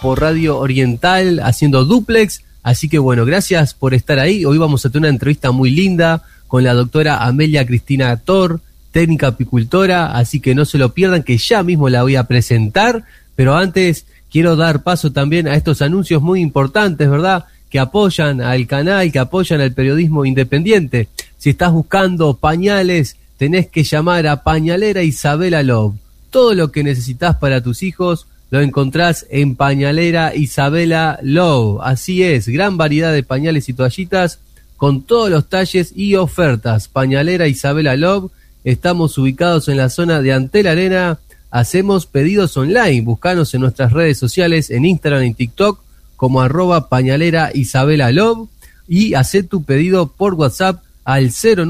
por Radio Oriental haciendo dúplex, así que bueno, gracias por estar ahí. Hoy vamos a tener una entrevista muy linda con la doctora Amelia Cristina Tor, técnica apicultora, así que no se lo pierdan, que ya mismo la voy a presentar, pero antes quiero dar paso también a estos anuncios muy importantes, ¿verdad?, que apoyan al canal, que apoyan al periodismo independiente. Si estás buscando pañales, tenés que llamar a Pañalera Isabela Love. Todo lo que necesitas para tus hijos lo encontrás en Pañalera Isabela Love. Así es, gran variedad de pañales y toallitas con todos los talles y ofertas. Pañalera Isabela Love, estamos ubicados en la zona de Antel Arena. Hacemos pedidos online, buscanos en nuestras redes sociales, en Instagram y TikTok, como @Pañalera Isabela Love, y hacé tu pedido por WhatsApp al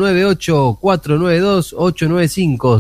098-492-895,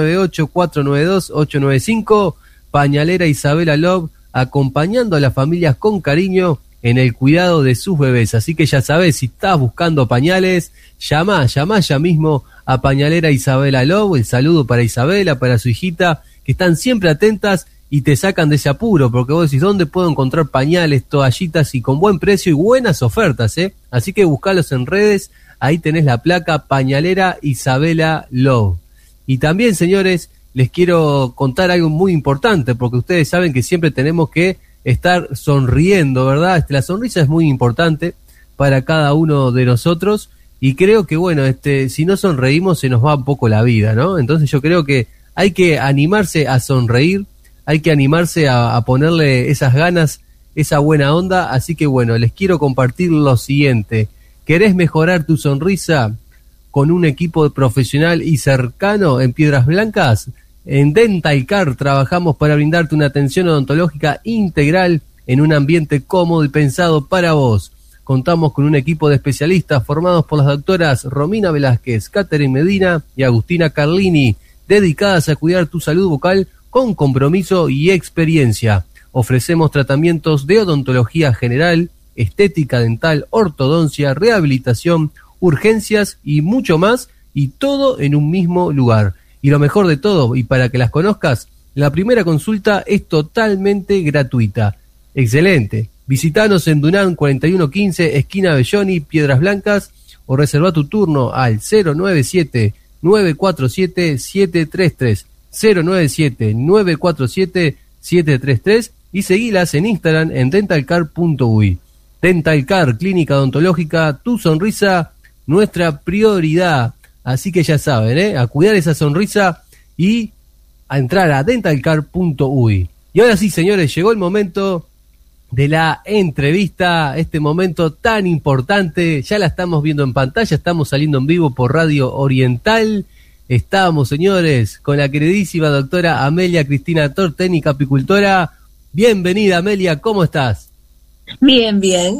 098-492-895, Pañalera Isabela Love, acompañando a las familias con cariño en el cuidado de sus bebés. Así que ya sabés, si estás buscando pañales, llama ya mismo a Pañalera Isabela Love. El saludo para Isabela, para su hijita, que están siempre atentas y te sacan de ese apuro, porque vos decís, ¿dónde puedo encontrar pañales, toallitas y con buen precio y buenas ofertas, Así que buscalos en redes, ahí tenés la placa Pañalera Isabela Love. Y también, señores, les quiero contar algo muy importante, porque ustedes saben que siempre tenemos que estar sonriendo, ¿verdad? La sonrisa es muy importante para cada uno de nosotros, y creo que, bueno, si no sonreímos se nos va un poco la vida, ¿no? Entonces yo creo que hay que animarse a sonreír, hay que animarse a ponerle esas ganas, esa buena onda. Así que bueno, les quiero compartir lo siguiente. ¿Querés mejorar tu sonrisa con un equipo profesional y cercano en Piedras Blancas? En Dental Care trabajamos para brindarte una atención odontológica integral en un ambiente cómodo y pensado para vos. Contamos con un equipo de especialistas formados por las doctoras Romina Velázquez, Catherine Medina y Agustina Carlini, dedicadas a cuidar tu salud bucal con compromiso y experiencia. Ofrecemos tratamientos de odontología general, estética dental, ortodoncia, rehabilitación, urgencias y mucho más, y todo en un mismo lugar. Y lo mejor de todo, y para que las conozcas, la primera consulta es totalmente gratuita. Excelente. Visitanos en Dunán 4115, esquina Belloni, Piedras Blancas, o reserva tu turno al 097-947-733. 097-947-733 y seguilas en Instagram en dentalcar.uy. Dental Care, clínica odontológica, tu sonrisa, nuestra prioridad. Así que ya saben, a cuidar esa sonrisa y a entrar a dentalcar.uy. Y ahora sí, señores, llegó el momento de la entrevista, este momento tan importante. Ya la estamos viendo en pantalla, estamos saliendo en vivo por Radio Oriental. Estamos, señores, con la queridísima doctora Amelia Cristina Tor, técnica apicultora. Bienvenida, Amelia, ¿cómo estás? Bien, bien.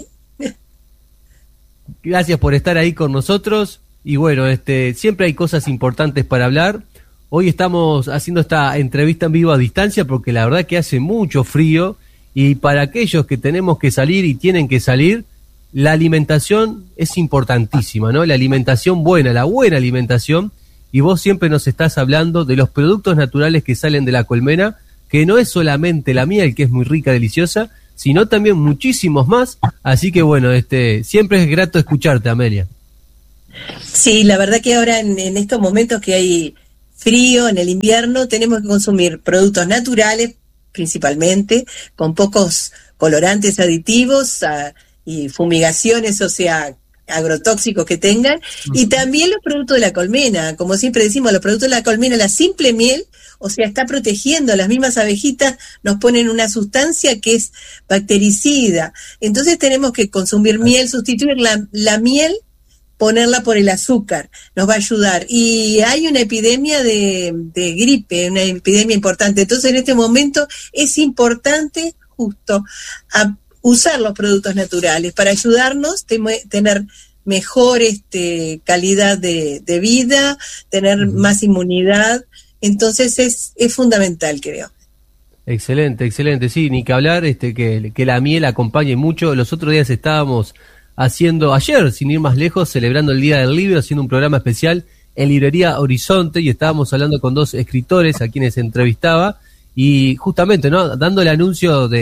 Gracias por estar ahí con nosotros. Y bueno, siempre hay cosas importantes para hablar. Hoy estamos haciendo esta entrevista en vivo a distancia porque la verdad que hace mucho frío, y para aquellos que tenemos que salir y tienen que salir, la alimentación es importantísima, ¿no? La alimentación buena, la buena alimentación. Y vos siempre nos estás hablando de los productos naturales que salen de la colmena, que no es solamente la miel, que es muy rica, deliciosa, sino también muchísimos más. Así que bueno, siempre es grato escucharte, Amelia. Sí, la verdad que ahora en estos momentos que hay frío, en el invierno, tenemos que consumir productos naturales, principalmente, con pocos colorantes aditivos y fumigaciones, o sea, agrotóxicos que tengan, y también los productos de la colmena. Como siempre decimos, los productos de la colmena, la simple miel, o sea, está protegiendo. Las mismas abejitas nos ponen una sustancia que es bactericida. Entonces tenemos que consumir miel, sustituir la miel, ponerla por el azúcar, nos va a ayudar. Y hay una epidemia de gripe, una epidemia importante. Entonces en este momento es importante justo usar los productos naturales para ayudarnos a tener mejor calidad de vida, tener más inmunidad. Entonces es fundamental, creo. Excelente, excelente. Sí, ni que hablar, que la miel acompañe mucho. Los otros días estábamos haciendo, ayer, sin ir más lejos, celebrando el Día del Libro, haciendo un programa especial en Librería Horizonte, y estábamos hablando con dos escritores a quienes entrevistaba, y justamente, ¿no?, dando el anuncio de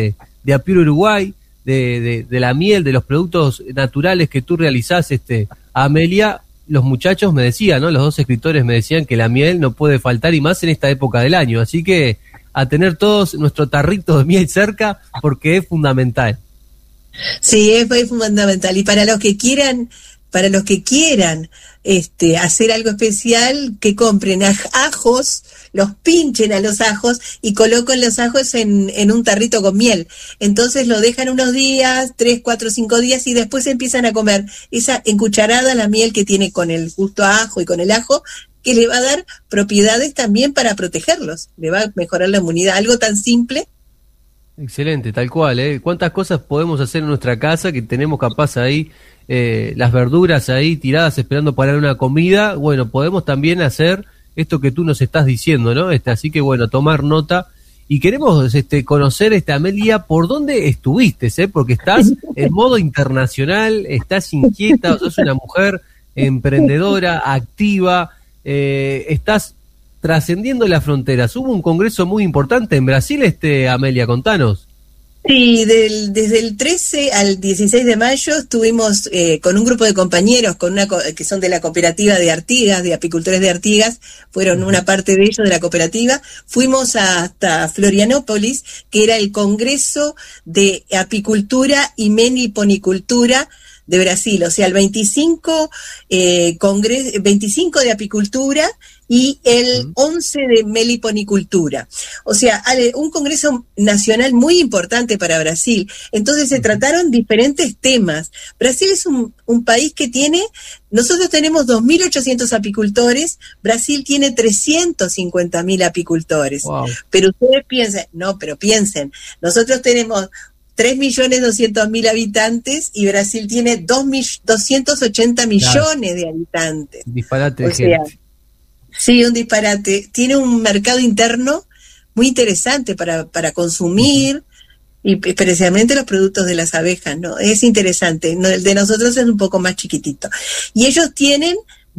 de Apure Uruguay, de la miel, de los productos naturales que tú realizás, Amelia. Los muchachos me decían, ¿no? Los dos escritores me decían que la miel no puede faltar, y más en esta época del año. Así que a tener todos nuestro tarrito de miel cerca, porque es fundamental. Sí, es fundamental. Y para los que quieran hacer algo especial, que compren ajos, los pinchen a los ajos y coloquen los ajos en un tarrito con miel. Entonces lo dejan unos días, 3, 4, 5 días, y después empiezan a comer esa en cucharada la miel que tiene con el gusto a ajo y con el ajo, que le va a dar propiedades también para protegerlos, le va a mejorar la inmunidad, algo tan simple. Excelente, tal cual, ¿eh? ¿Cuántas cosas podemos hacer en nuestra casa que tenemos capaz ahí, las verduras ahí tiradas esperando para una comida? Bueno, podemos también hacer esto que tú nos estás diciendo, ¿no? Así que bueno, tomar nota. Y queremos conocer, Amelia, por dónde estuviste, porque estás en modo internacional, estás inquieta, sos una mujer emprendedora, activa, estás trascendiendo las fronteras. Hubo un congreso muy importante en Brasil, Amelia, contanos. Sí, desde el 13 al 16 de mayo estuvimos con un grupo de compañeros que son de la cooperativa de Artigas, de apicultores de Artigas, fueron una parte de ellos de la cooperativa. Fuimos hasta Florianópolis, que era el Congreso de Apicultura y Meliponicultura de Brasil, o sea, el 25 de apicultura y el 11 de meliponicultura. O sea, un congreso nacional muy importante para Brasil. Entonces se trataron diferentes temas. Brasil es un país que nosotros tenemos 2.800 apicultores, Brasil tiene 350.000 apicultores. Wow. Pero ustedes piensen, nosotros tenemos 3.200.000 habitantes y Brasil tiene 280 millones de habitantes. Disparate de gente. Sí, un disparate. Tiene un mercado interno muy interesante para consumir, y especialmente los productos de las abejas, ¿no? Es interesante. El de nosotros es un poco más chiquitito. Y ellos tienen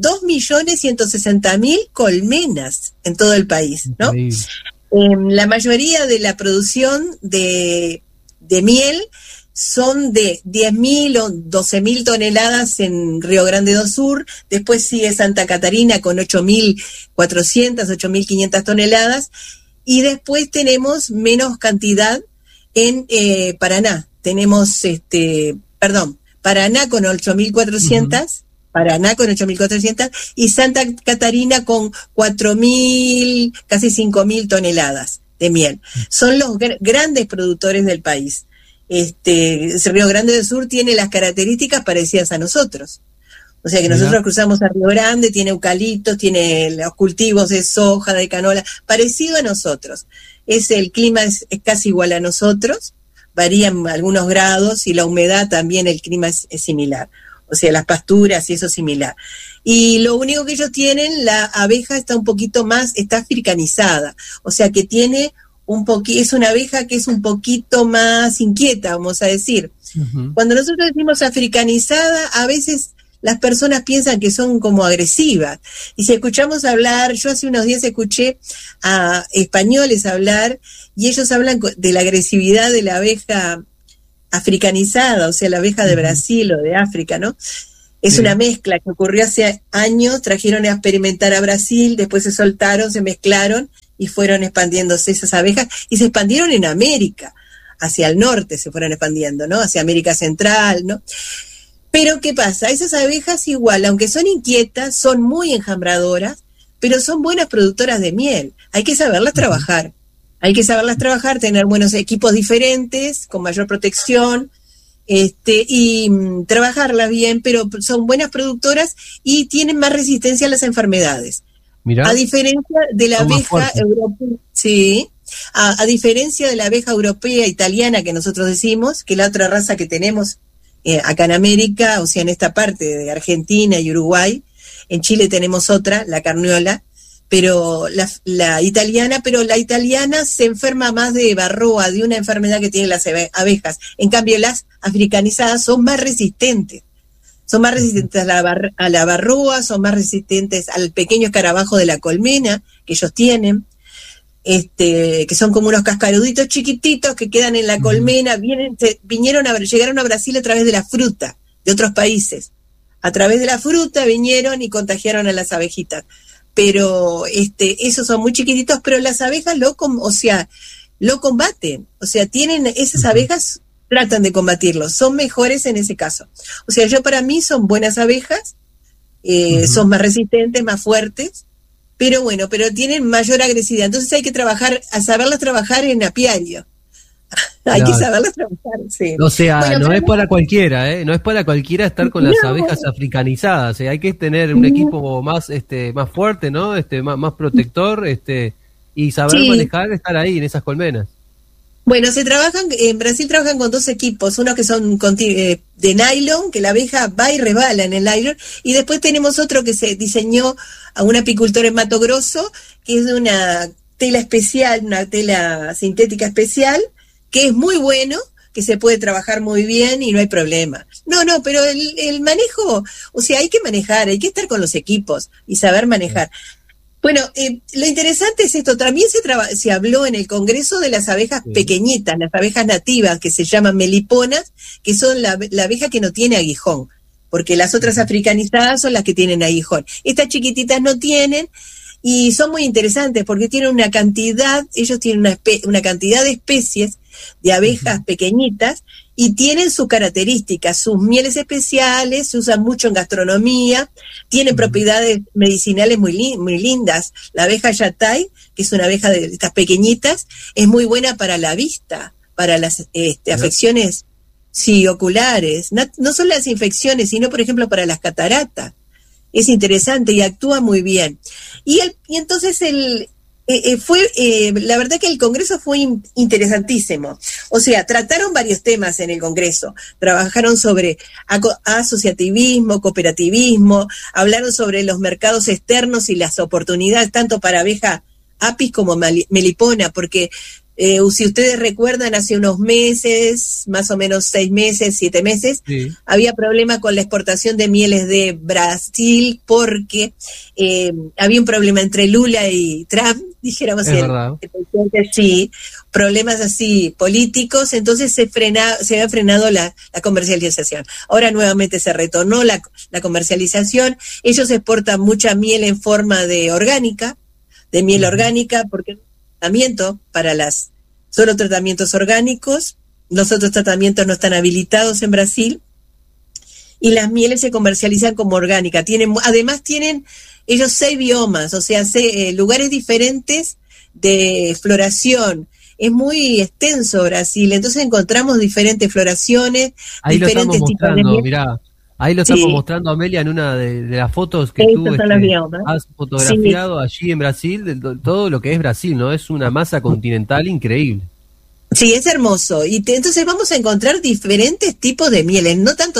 2.160.000 colmenas en todo el país, ¿no? La mayoría de la producción de miel son de 10.000 o 12.000 toneladas en Río Grande do Sur, después sigue Santa Catarina con 8.400, 8.500 toneladas, y después tenemos menos cantidad en Paraná. Tenemos, Paraná con 8.400, Paraná con 8.400 y Santa Catarina con 4.000, casi 5.000 toneladas de miel. Son los grandes productores del país. Río Grande do Sur tiene las características parecidas a nosotros. O sea que nosotros cruzamos a Río Grande, tiene eucaliptos, tiene los cultivos de soja, de canola, parecido a nosotros. El clima es casi igual a nosotros, varían algunos grados, y la humedad también, el clima es similar. O sea, las pasturas y eso es similar. Y lo único que ellos tienen, la abeja está un poquito más, está africanizada. O sea que tiene es una abeja que es un poquito más inquieta, vamos a decir. Cuando nosotros decimos africanizada, a veces las personas piensan que son como agresivas. Y si escuchamos hablar, yo hace unos días escuché a españoles hablar, y ellos hablan de la agresividad de la abeja africanizada, o sea, la abeja de Brasil o de África, ¿no? Es una mezcla que ocurrió hace años, trajeron a experimentar a Brasil, después se soltaron, se mezclaron, y fueron expandiéndose esas abejas, y se expandieron en América, hacia el norte se fueron expandiendo, ¿no? Hacia América Central, ¿no? Pero ¿qué pasa? Esas abejas igual, aunque son inquietas, son muy enjambradoras, pero son buenas productoras de miel. Hay que saberlas trabajar. Hay que saberlas trabajar, tener buenos equipos diferentes, con mayor protección, y trabajarlas bien, pero son buenas productoras y tienen más resistencia a las enfermedades. Mirá, a diferencia de la abeja europea, sí, a diferencia de la abeja europea, italiana, que nosotros decimos, que es la otra raza que tenemos acá en América, o sea, en esta parte de Argentina y Uruguay. En Chile tenemos otra, la carniola, pero la italiana se enferma más de varroa, de una enfermedad que tienen las abejas. En cambio, las africanizadas son más resistentes. Son más resistentes a la varroa, son más resistentes al pequeño escarabajo de la colmena que ellos tienen. que son como unos cascaruditos chiquititos que quedan en la colmena, llegaron a Brasil a través de la fruta de otros países. A través de la fruta vinieron y contagiaron a las abejitas. Pero esos son muy chiquititos, pero las abejas lo combaten. O sea, esas abejas tratan de combatirlo, son mejores en ese caso. O sea, para mí son buenas abejas, son más resistentes, más fuertes, pero tienen mayor agresividad. Entonces hay que saberlas trabajar en apiario. Hay que saberlas trabajar, sí. O sea, no es para cualquiera, ¿eh? No es para cualquiera estar con las abejas africanizadas. Hay que tener un equipo más más fuerte, ¿no? Más protector, y saber manejar, estar ahí en esas colmenas. Bueno, en Brasil trabajan con 2 equipos, uno que son de nylon, que la abeja va y resbala en el nylon, y después tenemos otro que se diseñó a un apicultor en Mato Grosso, que es de una tela especial, una tela sintética especial, que es muy bueno, que se puede trabajar muy bien y no hay problema. No, pero el manejo, o sea, hay que manejar, hay que estar con los equipos y saber manejar. Bueno, lo interesante es esto, también se habló en el Congreso de las abejas pequeñitas, las abejas nativas que se llaman meliponas, que son la abeja que no tiene aguijón, porque las otras africanizadas son las que tienen aguijón. Estas chiquititas no tienen, y son muy interesantes porque tienen ellos tienen una cantidad de especies de abejas pequeñitas y tienen sus características, sus mieles especiales, se usan mucho en gastronomía, tienen propiedades medicinales muy lindas. La abeja yatay, que es una abeja de estas pequeñitas, es muy buena para la vista, para las afecciones oculares, no solo las infecciones, sino por ejemplo para las cataratas. Es interesante y actúa muy bien. Y entonces la verdad que el Congreso fue interesantísimo. O sea, trataron varios temas en el Congreso. Trabajaron sobre asociativismo, cooperativismo, hablaron sobre los mercados externos y las oportunidades tanto para abeja apis como melipona, porque si ustedes recuerdan, hace unos meses, más o menos 6 meses, 7 meses, había problemas con la exportación de mieles de Brasil porque había un problema entre Lula y Trump, dijéramos, problemas así políticos, entonces se había frenado la comercialización. Ahora nuevamente se retornó la comercialización. Ellos exportan mucha miel en forma de miel orgánica, porque tratamiento solo tratamientos orgánicos, los otros tratamientos no están habilitados en Brasil, y las mieles se comercializan como orgánicas. Además tienen ellos 6 biomas, o sea, lugares diferentes de floración. Es muy extenso Brasil, entonces encontramos diferentes floraciones, ahí diferentes tipos de miel. Mirá. Ahí lo estamos mostrando, Amelia, en una de las fotos que tú has fotografiado allí en Brasil, de todo lo que es Brasil, ¿no? Es una masa continental increíble. Sí, es hermoso. Y entonces vamos a encontrar diferentes tipos de mieles,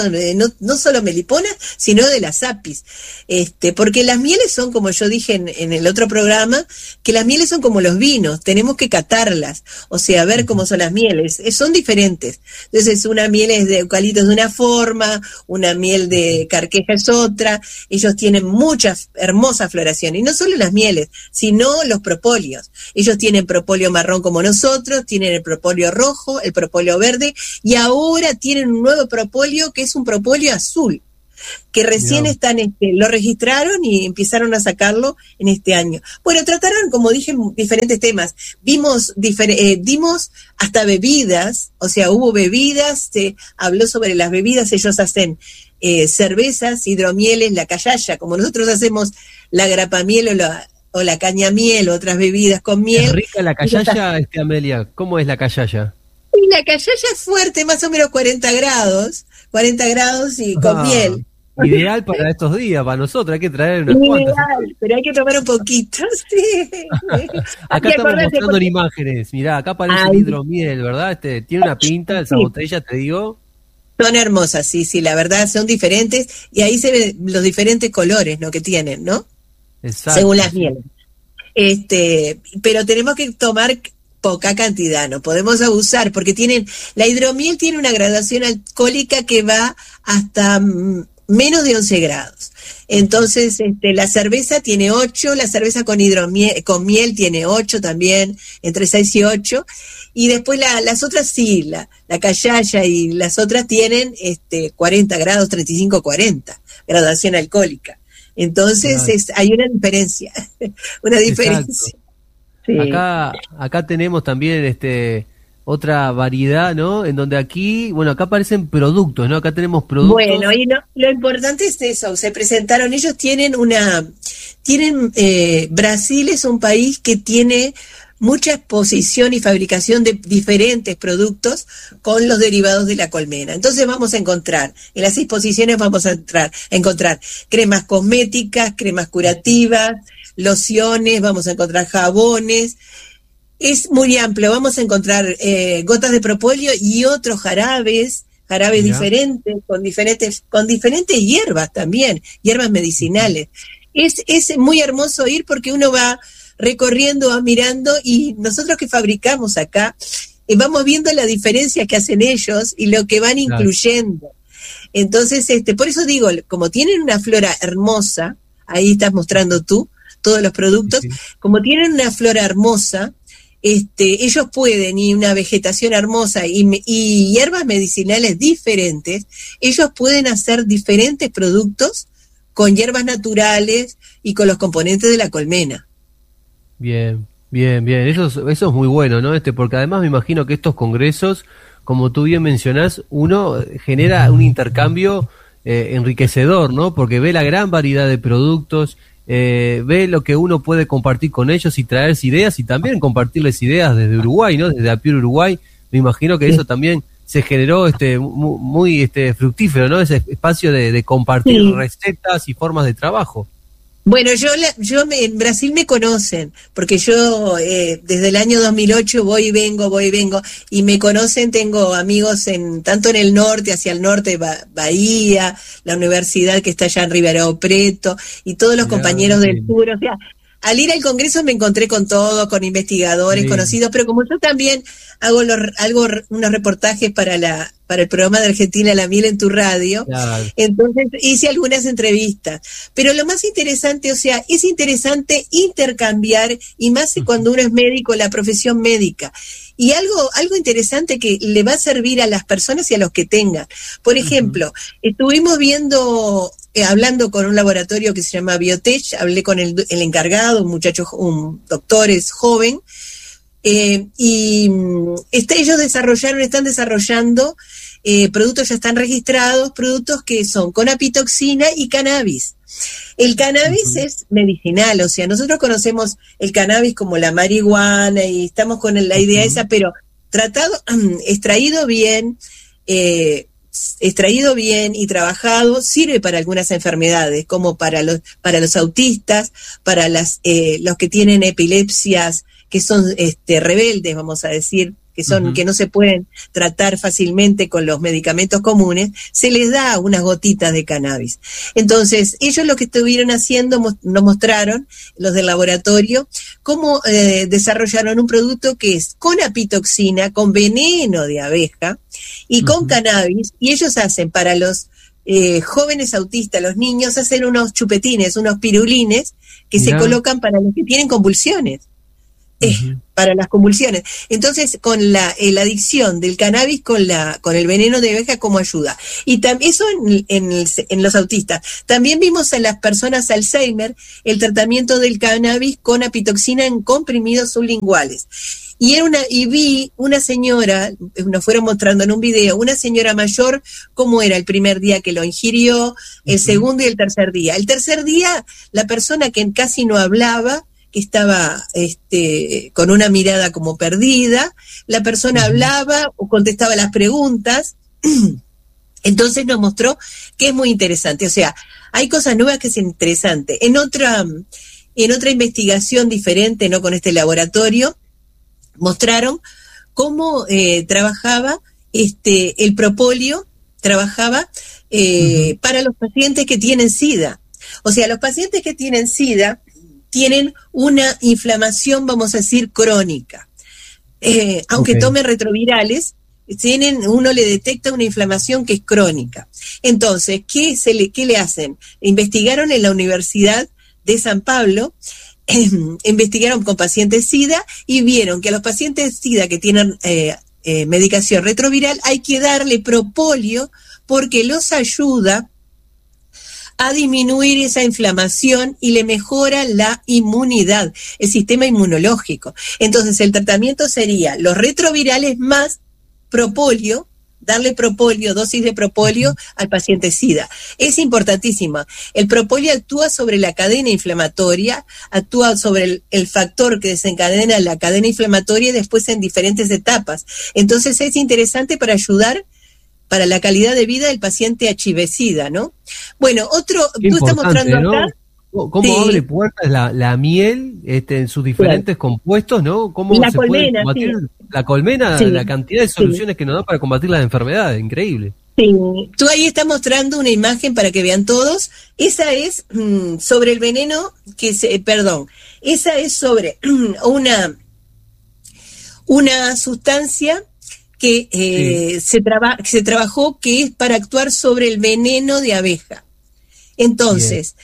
no solo meliponas, sino de las apis. Porque las mieles son, como yo dije en el otro programa, que las mieles son como los vinos, tenemos que catarlas, o sea, ver cómo son las mieles. Son diferentes. Entonces, una miel es de eucalipto de una forma, una miel de carqueja es otra. Ellos tienen muchas hermosas floraciones. Y no solo las mieles, sino los propóleos. Ellos tienen propóleo marrón como nosotros, tienen el propóleo rojo, el propóleo verde, y ahora tienen un nuevo propóleo que es un propóleo azul, que recién lo registraron y empezaron a sacarlo en este año. Bueno, trataron, como dije, diferentes temas. Dimos hasta bebidas, o sea, hubo bebidas, se habló sobre las bebidas. Ellos hacen cervezas, hidromieles, la cayaya, como nosotros hacemos la grapamiel o la cañamiel, otras bebidas con miel. ¿Es rica la cayaya, Amelia? ¿Cómo es la cayaya? Y la cayaya es fuerte, más o menos 40 grados y con miel. Ideal para estos días, para nosotros, hay que traer unas cuantas. Pero hay que tomar un poquito, sí. Acá estamos mostrando imágenes, mirá, acá parece un hidromiel, ¿verdad? Tiene una pinta, esa botella, te digo. Son hermosas, sí, la verdad, son diferentes, y ahí se ven los diferentes colores, ¿no?, que tienen, ¿no? Exacto, según las mieles. Pero tenemos que tomar poca cantidad, no podemos abusar, porque la hidromiel tiene una graduación alcohólica que va hasta menos de 11 grados. Entonces, la cerveza tiene 8, la cerveza con miel tiene 8 también, entre 6 y 8, y después las otras sí, la callaya y las otras tienen 40 grados, 35, 40, graduación alcohólica. Entonces, claro, hay una diferencia, una diferencia. Sí. Acá tenemos también otra variedad, ¿no? En donde acá aparecen productos, ¿no? Acá tenemos productos. Bueno, y lo importante es eso, se presentaron, ellos Brasil es un país que tiene mucha exposición y fabricación de diferentes productos con los derivados de la colmena. Entonces vamos a encontrar, en las exposiciones vamos a encontrar cremas cosméticas, cremas curativas, lociones, vamos a encontrar jabones. Es muy amplio, vamos a encontrar gotas de propóleo y otros jarabes diferentes, con diferentes hierbas también, hierbas medicinales. Es muy hermoso ir porque uno va recorriendo, va mirando, y nosotros que fabricamos acá, vamos viendo la diferencia que hacen ellos y lo que van incluyendo. Entonces, por eso digo, como tienen una flora hermosa, ahí estás mostrando tú todos los productos, como tienen una flora hermosa, ellos pueden, y una vegetación hermosa y hierbas medicinales diferentes, ellos pueden hacer diferentes productos con hierbas naturales y con los componentes de la colmena. Bien. Eso es muy bueno, ¿no? Porque además me imagino que estos congresos, como tú bien mencionás, uno genera un intercambio enriquecedor, ¿no? Porque ve la gran variedad de productos, ve lo que uno puede compartir con ellos y traerse ideas, y también compartirles ideas desde Uruguay, ¿no? Desde Apure Uruguay. Me imagino que eso también se generó muy fructífero, ¿no? Ese espacio de compartir recetas y formas de trabajo. Bueno, en Brasil me conocen, porque yo desde el año 2008 voy y vengo, y me conocen, tengo amigos tanto en el norte, hacia el norte, Bahía, la universidad que está allá en Ribeirão Preto, y todos los compañeros del sur, o sea, al ir al congreso me encontré con todos, con investigadores conocidos, pero como yo también hago unos reportajes para el programa de Argentina La Miel en tu radio, entonces hice algunas entrevistas. Pero lo más interesante, o sea, es interesante intercambiar, y más cuando uno es médico, la profesión médica. Y algo interesante que le va a servir a las personas y a los que tengan. Por ejemplo, estuvimos hablando con un laboratorio que se llama Biotech, hablé con el encargado, un doctor es joven, y ellos están desarrollando productos, ya están registrados, productos que son con apitoxina y cannabis. El cannabis es medicinal, o sea, nosotros conocemos el cannabis como la marihuana y estamos con la idea esa, pero extraído bien y trabajado, sirve para algunas enfermedades, como para los autistas, para los que tienen epilepsias que son rebeldes, vamos a decir, que no se pueden tratar fácilmente con los medicamentos comunes, se les da unas gotitas de cannabis. Entonces, ellos lo que estuvieron haciendo, nos mostraron, los del laboratorio, cómo desarrollaron un producto que es con apitoxina, con veneno de abeja y con cannabis, y ellos hacen para los jóvenes autistas, los niños, hacen unos chupetines, unos pirulines que se colocan para los que tienen convulsiones. Para las convulsiones. Entonces, con la adicción del cannabis con el veneno de abeja, ¿cómo ayuda? Y eso en los autistas. También vimos en las personas Alzheimer el tratamiento del cannabis con apitoxina en comprimidos sublinguales. Y vi una señora, nos fueron mostrando en un video, una señora mayor, cómo era el primer día que lo ingirió, el segundo y el tercer día. El tercer día, la persona que casi no hablaba, que estaba con una mirada como perdida, la persona hablaba o contestaba las preguntas. Entonces nos mostró que es muy interesante, o sea, hay cosas nuevas que es interesante. En otra investigación diferente, no con este laboratorio, mostraron cómo trabajaba el propóleo, trabajaba para los pacientes que tienen SIDA. O sea, los pacientes que tienen SIDA tienen una inflamación, vamos a decir, crónica. Aunque tomen retrovirales, uno le detecta una inflamación que es crónica. Entonces, ¿qué le hacen? Investigaron en la Universidad de San Pablo, investigaron con pacientes SIDA y vieron que a los pacientes SIDA que tienen medicación retroviral hay que darle propóleo porque los ayuda a disminuir esa inflamación y le mejora la inmunidad, el sistema inmunológico. Entonces el tratamiento sería los retrovirales más propóleo, darle propóleo, dosis de propóleo al paciente SIDA. Es importantísimo. El propóleo actúa sobre la cadena inflamatoria, actúa sobre el factor que desencadena la cadena inflamatoria y después en diferentes etapas. Entonces es interesante para ayudar para la calidad de vida del paciente HIV-SIDA, ¿no? Bueno, tú estás mostrando acá. ¿no? ¿Cómo abre puertas la miel en sus diferentes compuestos, ¿no? ¿Cómo la se colmena, puede combatir la colmena, la cantidad de soluciones que nos da para combatir las enfermedades? Increíble. Sí, tú ahí estás mostrando una imagen para que vean todos. Esa es sobre el veneno esa es sobre una sustancia que se trabajó que es para actuar sobre el veneno de abeja. Entonces,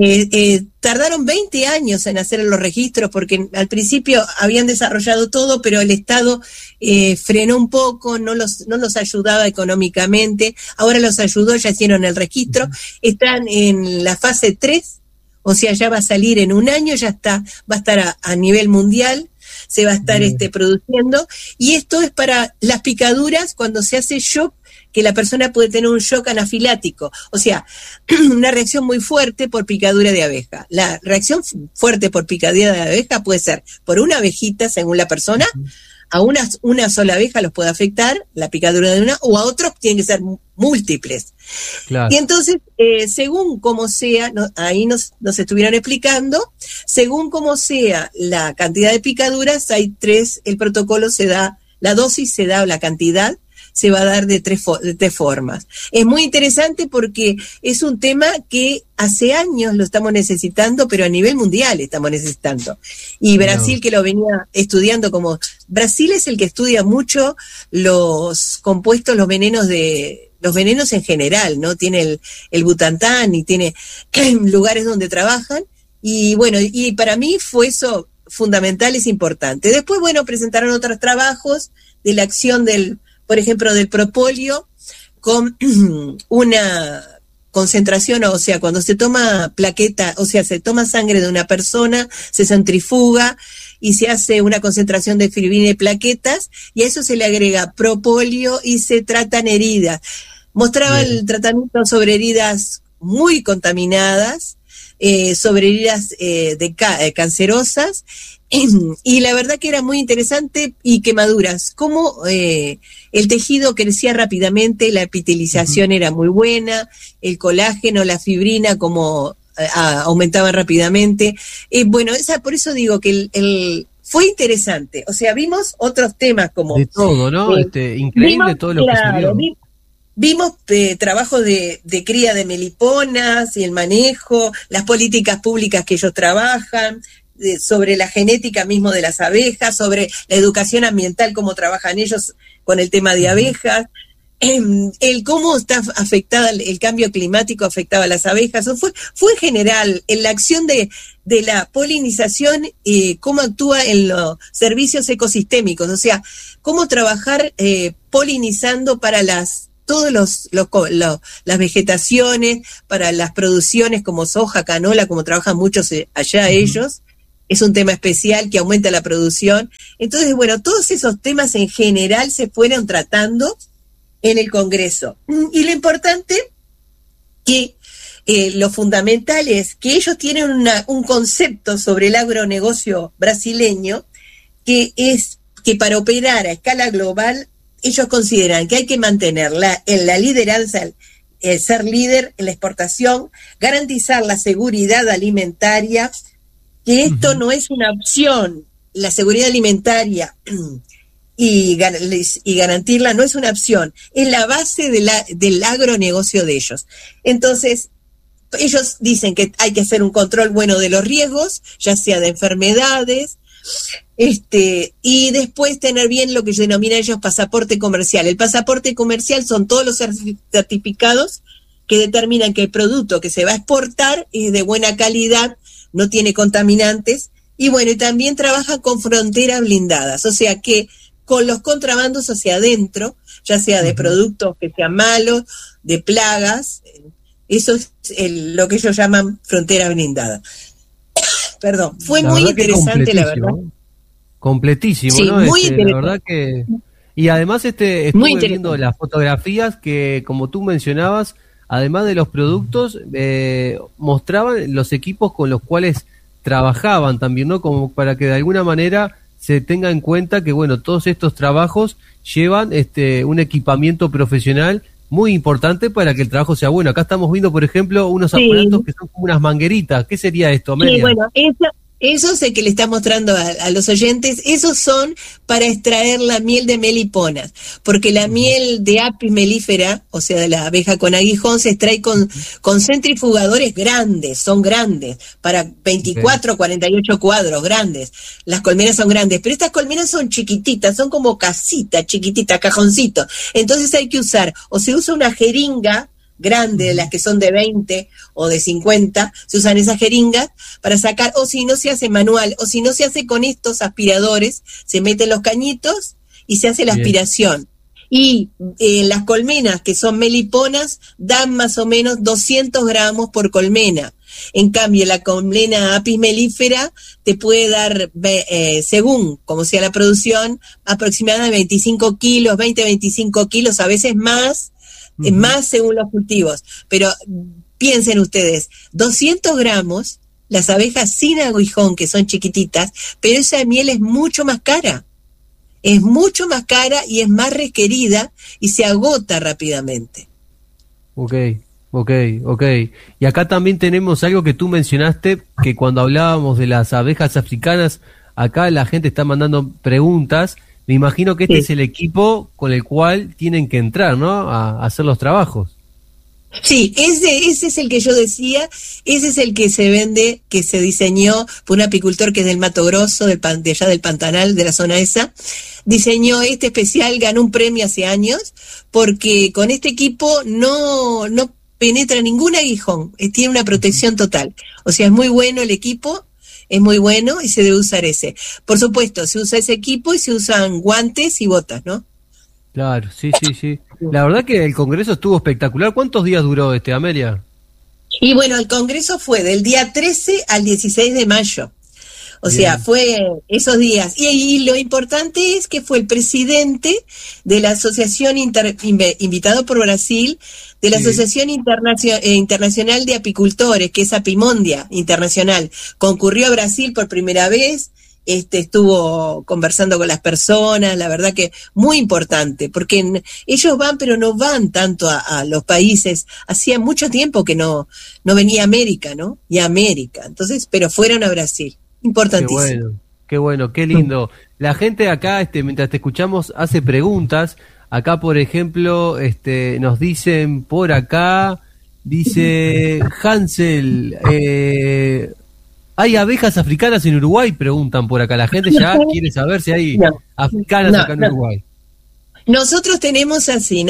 tardaron 20 años en hacer los registros porque al principio habían desarrollado todo, pero el Estado frenó un poco, no los ayudaba económicamente. Ahora los ayudó, ya hicieron el registro. Están en la fase 3, o sea, ya va a salir en un año, va a estar a nivel mundial. Se va a estar produciendo, y esto es para las picaduras cuando se hace shock, que la persona puede tener un shock anafilático, o sea, una reacción muy fuerte por picadura de abeja. La reacción fuerte por picadura de abeja puede ser por una abejita, según la persona, a una sola abeja los puede afectar, la picadura de una, o a otros tienen que ser múltiples. Claro. Y entonces, según como sea, ahí nos estuvieron explicando, según como sea la cantidad de picaduras, hay 3, el protocolo se da, la dosis se da, la cantidad se va a dar de tres formas. Es muy interesante porque es un tema que hace años lo estamos necesitando, pero a nivel mundial estamos necesitando. Y Brasil, que lo venía estudiando Brasil es el que estudia mucho los compuestos, los venenos en general, ¿no? Tiene el Butantan y tiene lugares donde trabajan. Y bueno, y para mí fue eso fundamental, es importante. Después, bueno, presentaron otros trabajos de la acción por ejemplo, del propóleo con una concentración, o sea, cuando se toma plaqueta, o sea, se toma sangre de una persona, se centrifuga y se hace una concentración de fibrina y plaquetas, y a eso se le agrega propóleo y se tratan heridas. Mostraba el tratamiento sobre heridas muy contaminadas, sobre heridas cancerosas, y la verdad que era muy interesante, y quemaduras, como el tejido crecía rápidamente, la epitelización era muy buena, el colágeno, la fibrina como aumentaban rápidamente. Bueno, por eso digo que fue interesante, o sea, vimos otros temas como... De todo, ¿no? Increíble todo lo que salió. Vimos trabajos de cría de meliponas y el manejo, las políticas públicas que ellos trabajan, sobre la genética mismo de las abejas, sobre la educación ambiental, cómo trabajan ellos con el tema de abejas, el cómo está afectada el cambio climático afectaba a las abejas. Fue en general en la acción de la polinización, cómo actúa en los servicios ecosistémicos, o sea, cómo trabajar polinizando para todas las vegetaciones, para las producciones como soja, canola, como trabajan muchos allá ellos. Es un tema especial que aumenta la producción. Entonces, bueno, todos esos temas en general se fueron tratando en el Congreso. Y lo importante, que lo fundamental es que ellos tienen un concepto sobre el agronegocio brasileño, que es que para operar a escala global, ellos consideran que hay que mantener la lideranza, ser líder en la exportación, garantizar la seguridad alimentaria, que esto no es una opción, la seguridad alimentaria y garantirla no es una opción, es la base del agronegocio de ellos. Entonces, ellos dicen que hay que hacer un control bueno de los riesgos, ya sea de enfermedades, Y después tener bien lo que denominan ellos pasaporte comercial. El pasaporte comercial son todos los certificados que determinan que el producto que se va a exportar es de buena calidad, no tiene contaminantes, y bueno, y también trabaja con fronteras blindadas, o sea que con los contrabandos hacia adentro, ya sea de productos que sean malos, de plagas, eso es lo que ellos llaman frontera blindada. Perdón, fue muy interesante, la verdad. Completísimo, sí, ¿no? Muy interesante. La verdad que... Y además estuve viendo las fotografías que, como tú mencionabas, además de los productos, mostraban los equipos con los cuales trabajaban también, ¿no? Como para que de alguna manera se tenga en cuenta que, bueno, todos estos trabajos llevan un equipamiento profesional muy importante para que el trabajo sea bueno. Acá estamos viendo, por ejemplo, unos aparatos que son como unas mangueritas. ¿Qué sería esto, Amelia? Sí, bueno, eso es el que le está mostrando a los oyentes. Esos son para extraer la miel de meliponas, porque la miel de Apis mellifera, o sea, de la abeja con aguijón, se extrae con centrifugadores grandes, son grandes, para 24, 48 cuadros, grandes. Las colmenas son grandes, pero estas colmenas son chiquititas, son como casitas chiquititas, cajoncitos. Entonces hay que usar, o se usa una jeringa grande, de las que son de 20 o de 50, se usan esas jeringas para sacar, o si no se hace manual, o si no se hace con estos aspiradores, se meten los cañitos y se hace la aspiración. Y las colmenas, que son meliponas, dan más o menos 200 gramos por colmena. En cambio, la colmena Apis mellifera te puede dar, según como sea la producción, aproximadamente 25 kilos, 20-25 kilos, a veces más, más según los cultivos. Pero piensen ustedes, 200 gramos, las abejas sin aguijón, que son chiquititas, pero esa miel es mucho más cara. Es mucho más cara y es más requerida y se agota rápidamente. Ok. Y acá también tenemos algo que tú mencionaste, que cuando hablábamos de las abejas africanas, acá la gente está mandando preguntas. Me imagino que este es el equipo con el cual tienen que entrar, ¿no? A hacer los trabajos. Sí, ese es el que yo decía, ese es el que se vende, que se diseñó por un apicultor que es del Mato Grosso, de allá del Pantanal, de la zona esa. Diseñó este especial, ganó un premio hace años, porque con este equipo no penetra ningún aguijón, tiene una protección total. O sea, es muy bueno el equipo, es muy bueno y se debe usar ese. Por supuesto, se usa ese equipo y se usan guantes y botas, ¿no? Claro, sí. La verdad que el congreso estuvo espectacular. ¿Cuántos días duró Amelia? Y bueno, el congreso fue del día 13 al 16 de mayo. O sea, fue esos días. Y lo importante es que fue el presidente de la asociación, invitado por Brasil, de la Asociación Internacional de Apicultores, que es Apimondia Internacional. Concurrió a Brasil por primera vez. Estuvo conversando con las personas, la verdad que muy importante, porque ellos van, pero no van tanto a los países. Hacía mucho tiempo que no venía a América, ¿no? Y a América. Entonces, pero fueron a Brasil. Importantísimo. Qué bueno, qué lindo. La gente acá, mientras te escuchamos, hace preguntas. Acá, por ejemplo, nos dicen por acá, dice Hansel, ¿hay abejas africanas en Uruguay? Preguntan por acá. La gente ya quiere saber si hay africanas acá en Uruguay. Nosotros tenemos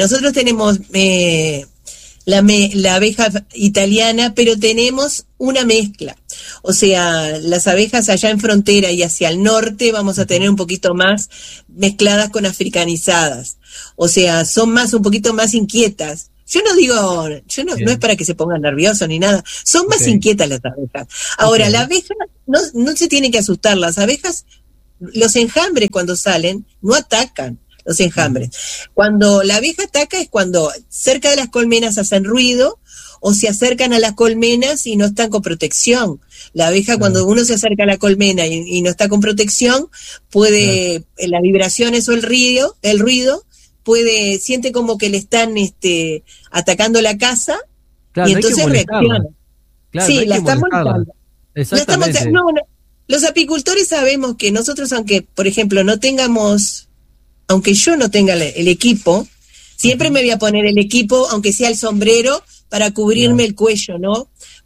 la abeja italiana, pero tenemos una mezcla. O sea, las abejas allá en frontera y hacia el norte vamos a tener un poquito más mezcladas con africanizadas. O sea, son un poquito más inquietas. Yo no es para que se pongan nerviosos ni nada. Son más inquietas las abejas. Ahora, la abeja no se tiene que asustar. Las abejas, los enjambres cuando salen, no atacan los enjambres. Cuando la abeja ataca es cuando cerca de las colmenas hacen ruido o se acercan a las colmenas y no están con protección. La abeja, cuando uno se acerca a la colmena y no está con protección, puede, las vibraciones o el ruido, siente como que le están atacando la casa, y entonces reacciona. Claro, sí, la están molestando. Exactamente. Los apicultores sabemos que nosotros, aunque, por ejemplo, aunque yo no tenga el equipo, siempre me voy a poner el equipo, aunque sea el sombrero, para cubrirme el cuello, ¿no?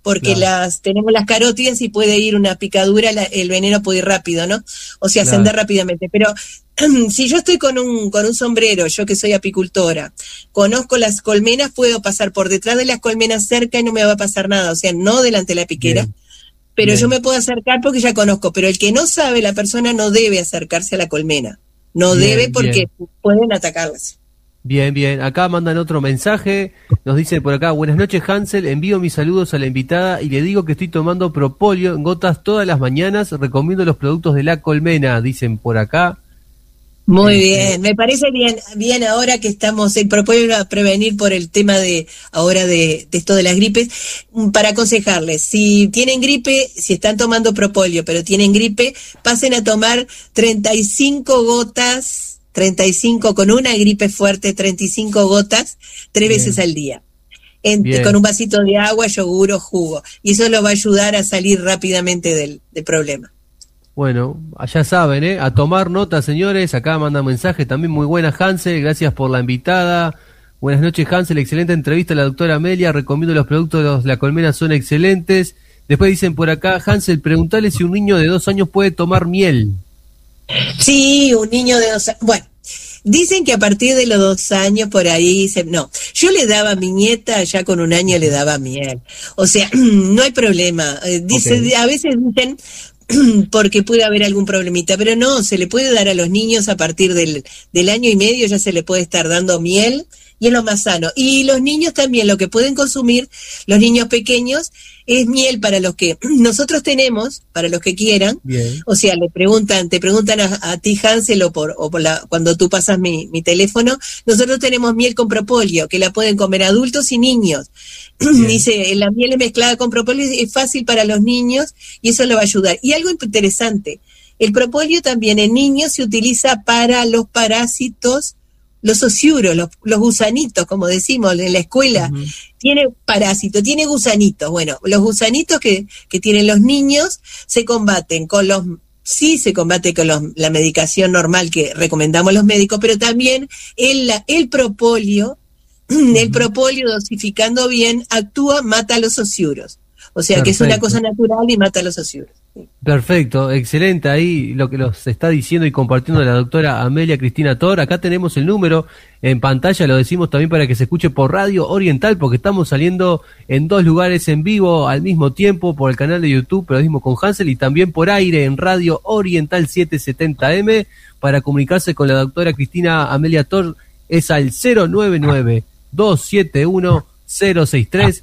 porque Claro. tenemos las carótidas y puede ir una picadura, el veneno puede ir rápido, ¿no? O sea, Claro. ascender rápidamente. Pero si yo estoy con un sombrero, yo que soy apicultora, conozco las colmenas, puedo pasar por detrás de las colmenas cerca y no me va a pasar nada, o sea, no delante de la piquera, Bien, pero yo bien, me puedo acercar porque ya conozco, pero el que no sabe, la persona no debe acercarse a la colmena, no debe bien, porque bien. pueden atacarlas. Bien, bien. Acá mandan otro mensaje. Nos dicen por acá: buenas noches, Hansel. Envío mis saludos a la invitada y le digo que estoy tomando propóleo en gotas todas las mañanas. Recomiendo los productos de la colmena, dicen por acá. Muy Este, bien, me parece bien ahora que estamos, el propósito a prevenir por el tema de ahora de esto de las gripes, para aconsejarles, si tienen gripe, si están tomando propóleo, pero tienen gripe, pasen a tomar 35 gotas, 35 con una gripe fuerte, 35 gotas, 3 veces bien, al día. Con bien. un vasito de agua, yogur o jugo. Y eso los va a ayudar a salir rápidamente del problema. Bueno, ya saben, ¿eh? A tomar nota, señores. Acá manda mensaje también muy buena, Hansel. Gracias por la invitada. Buenas noches, Hansel. Excelente entrevista a la doctora Amelia. Recomiendo los productos de la colmena, son excelentes. Después dicen por acá: Hansel, preguntale si un niño de 2 años puede tomar miel. Sí, un niño de 2 años. Bueno, dicen que a partir de los 2 años por ahí no, yo le daba a mi nieta, ya con 1 año le daba miel. O sea, no hay problema. Ok, A veces dicen porque puede haber algún problemita, pero no, se le puede dar a los niños a partir del año y medio, ya se le puede estar dando miel y es lo más sano. Y los niños también, lo que pueden consumir, los niños pequeños, es miel para los que nosotros tenemos, para los que quieran. bien, O sea, te preguntan a ti, Hansel, cuando tú pasas mi teléfono, nosotros tenemos miel con propóleo, que la pueden comer adultos y niños. bien. Dice, la miel es mezclada con propóleo, es fácil para los niños y eso le va a ayudar. Y algo interesante, el propóleo también en niños se utiliza para los parásitos, los ociuros, los gusanitos, como decimos en la escuela. Ujú. Tiene parásito, tiene gusanitos. Bueno, los gusanitos que tienen los niños se combaten se combate con la medicación normal que recomendamos los médicos, pero también el propóleo, el Ujú. propóleo dosificando bien, mata los ociuros. O sea que es una cosa Perfecto. natural y mata los ociuros. Perfecto, excelente ahí lo que nos está diciendo y compartiendo la doctora Amelia Cristina Tor. Acá tenemos el número en pantalla, lo decimos también para que se escuche por Radio Oriental, porque estamos saliendo en 2 lugares en vivo al mismo tiempo, por el canal de YouTube Periodismo con Hansel, y también por aire en Radio Oriental 770M. Para comunicarse con la doctora Cristina Amelia Tor es al 099-271-063,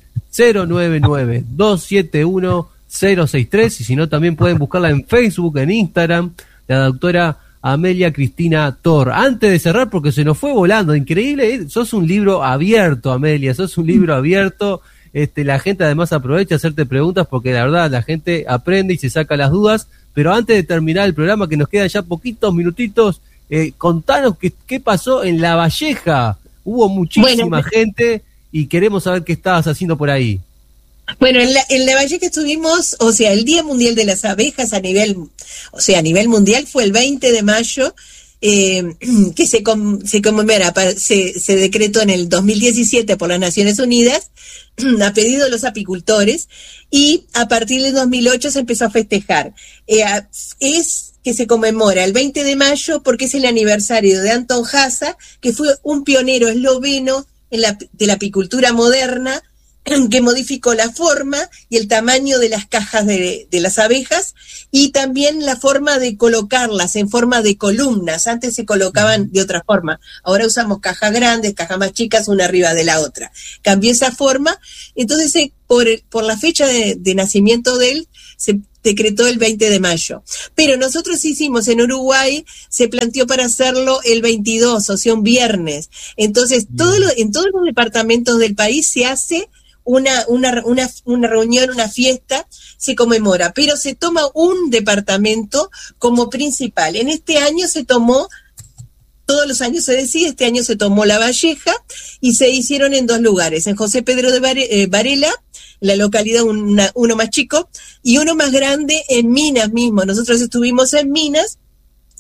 099-271-063, y si no también pueden buscarla en Facebook, en Instagram, la doctora Amelia Cristina Tor. Antes de cerrar, porque se nos fue volando, increíble, sos un libro abierto, Amelia, sos un libro abierto. La gente además aprovecha a hacerte preguntas porque la verdad la gente aprende y se saca las dudas. Pero antes de terminar el programa, que nos quedan ya poquitos minutitos, contanos qué pasó en La Valleja. Hubo Bueno, muchísima gente y queremos saber qué estabas haciendo por ahí. Bueno, en la Valleja estuvimos, o sea, el Día Mundial de las Abejas a nivel mundial fue el 20 de mayo, que se conmemora, se decretó en el 2017 por las Naciones Unidas, a pedido de los apicultores, y a partir del 2008 se empezó a festejar. Es que se conmemora el 20 de mayo porque es el aniversario de Anton Hasa, que fue un pionero esloveno de la apicultura moderna, que modificó la forma y el tamaño de las cajas de las abejas y también la forma de colocarlas en forma de columnas. Antes se colocaban de otra forma. Ahora usamos cajas grandes, cajas más chicas, una arriba de la otra. Cambió esa forma. Entonces, por la fecha de nacimiento de él, se decretó el 20 de mayo. Pero nosotros hicimos en Uruguay, se planteó para hacerlo el 22, o sea, un viernes. Entonces, en todos los departamentos del país se hace una reunión, una fiesta, se conmemora, pero se toma un departamento como principal. En este año se tomó, todos los años se decide, este año se tomó La Valleja y se hicieron en 2 lugares, en José Pedro de Varela, la localidad uno más chico, y uno más grande en Minas mismo. Nosotros estuvimos en Minas,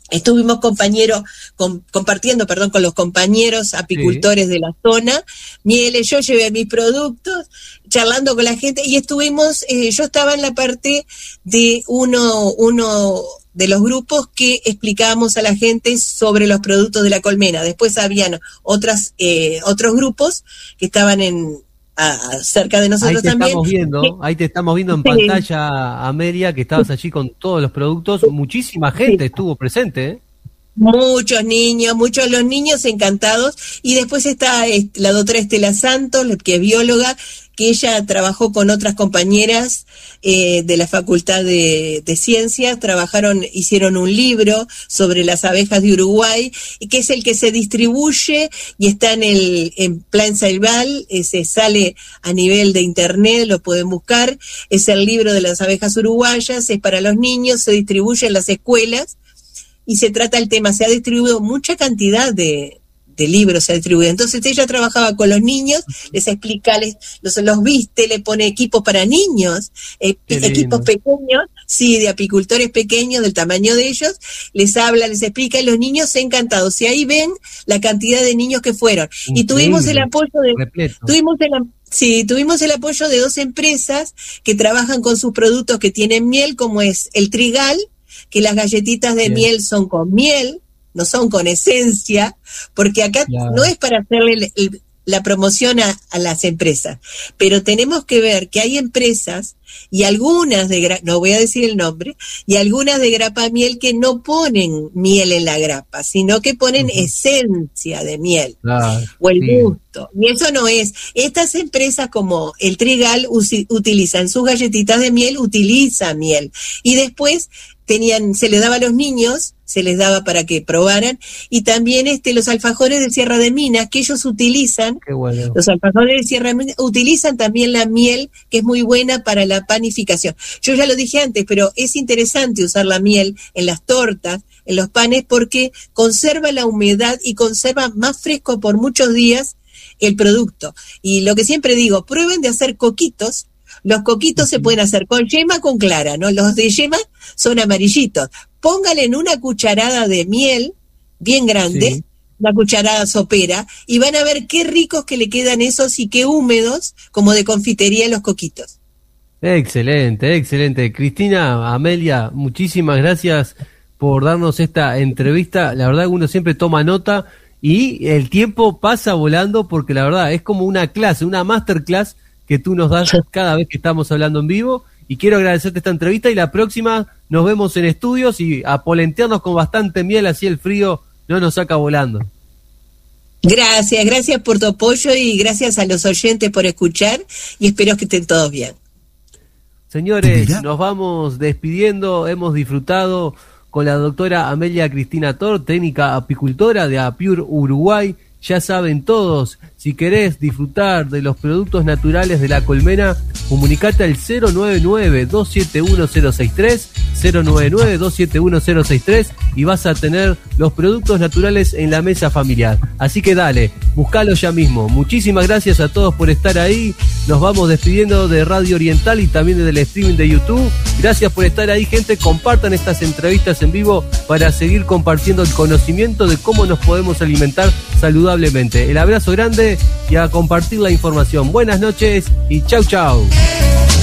Estuvimos compartiendo con los compañeros apicultores de la zona, mieles, yo llevé mis productos, charlando con la gente, y estuvimos, yo estaba en la parte de uno de los grupos que explicábamos a la gente sobre los productos de la colmena. Después habían otros grupos que estaban cerca de nosotros también. Ahí te estamos viendo en pantalla, Amelia, que estabas allí con todos los productos. Muchísima gente estuvo presente, ¿eh? Muchos los niños encantados. Y después está la doctora Estela Santos, que es bióloga, que ella trabajó con otras compañeras de la Facultad de Ciencias, hicieron un libro sobre las abejas de Uruguay, y que es el que se distribuye y está en Plan Ceibal, se sale a nivel de internet, lo pueden buscar, es el libro de las abejas uruguayas, es para los niños, se distribuye en las escuelas, y se trata el tema, se ha distribuido mucha cantidad de libros, se ha distribuido. Entonces ella trabajaba con los niños, les explica, los viste, le pone equipos para niños, equipos pequeños, sí, de apicultores pequeños, del tamaño de ellos, les habla, les explica, y los niños encantados. Y ahí ven la cantidad de niños que fueron. Increíble. Y tuvimos el apoyo tuvimos el apoyo de 2 empresas que trabajan con sus productos que tienen miel, como es el Trigal, que las galletitas de miel son con miel, no son con esencia, porque acá no es para hacerle la promoción a las empresas, pero tenemos que ver que hay empresas, y algunas no voy a decir el nombre, y algunas de grapa miel que no ponen miel en la grapa, sino que ponen esencia de miel, o el gusto, y eso no es. Estas empresas como el Trigal utilizan sus galletitas de miel, utilizan miel, y después se les daba a los niños, se les daba para que probaran, y también los alfajores de Sierra de Minas, que ellos utilizan, los alfajores de Sierra de Minas utilizan también la miel, que es muy buena para la panificación. Yo ya lo dije antes, pero es interesante usar la miel en las tortas, en los panes, porque conserva la humedad y conserva más fresco por muchos días el producto. Y lo que siempre digo, prueben de hacer coquitos. Los coquitos se pueden hacer con yema, con clara, ¿no? Los de yema son amarillitos. Póngale en una cucharada de miel bien grande, una cucharada sopera, y van a ver qué ricos que le quedan esos y qué húmedos, como de confitería, los coquitos. Excelente, excelente. Cristina, Amelia, muchísimas gracias por darnos esta entrevista. La verdad que uno siempre toma nota y el tiempo pasa volando, porque la verdad es como una clase, una masterclass que tú nos das cada vez que estamos hablando en vivo, y quiero agradecerte esta entrevista, y la próxima nos vemos en estudios y a polentearnos con bastante miel, así el frío no nos saca volando. Gracias por tu apoyo, y gracias a los oyentes por escuchar, y espero que estén todos bien. Señores, nos vamos despidiendo, hemos disfrutado con la doctora Amelia Cristina Tort, técnica apicultora de Apure Uruguay. Ya saben todos, si querés disfrutar de los productos naturales de la colmena, comunicate al 099-271-063, 099-271-063, y vas a tener los productos naturales en la mesa familiar. Así que dale, buscalo ya mismo. Muchísimas gracias a todos por estar ahí. Nos vamos despidiendo de Radio Oriental y también del streaming de YouTube. Gracias por estar ahí, gente. Compartan estas entrevistas en vivo para seguir compartiendo el conocimiento de cómo nos podemos alimentar saludablemente. El abrazo grande y a compartir la información. Buenas noches y chau chau.